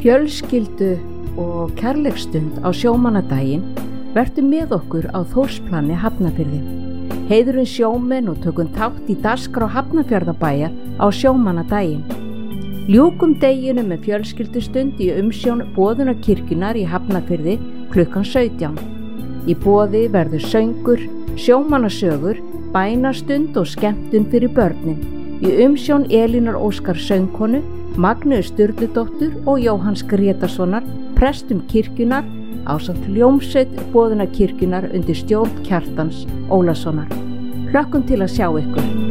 Fjölskyldu og kærleiksstund á sjómannadaginn vertu með okkur á Þórsplani Hafnarfirði. Heiðrum sjómenn og tökum þátt í dagskrá Hafnarfjarðarbæjar á sjómannadaginn. Ljúkum deginu með fjölskyldustund í umsjón boðunarkirkjunnar í Hafnarfirði klukkan 17. Í boði verður söngur, sjómannasögur, bænastund og skemmtun fyrir börnin. Í umsjón Elínar Óskar söngkonu, Magneu Sturludóttur og Jóhanns Grétarssonar, prestum kirkjunnar, ásamt hljómsveit boðunarkirkjunnar undir stjórn Kjartans Ólasonar. Hlökkum til að sjá ykkur.